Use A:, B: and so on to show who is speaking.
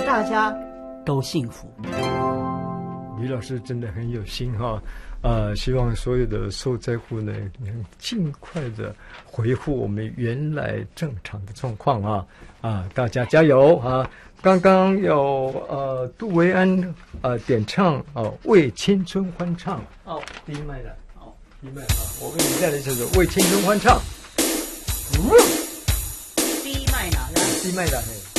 A: 大家都幸福。
B: 李老师真的很有心哈，希望所有的受灾户呢能尽快的恢复我们原来正常的状况大家加油啊！刚刚有杜维安点唱为青春欢唱第一麦了第一麦我为你带来这首为青春欢唱，
A: 第一麦呢？
B: 第一麦的嘿。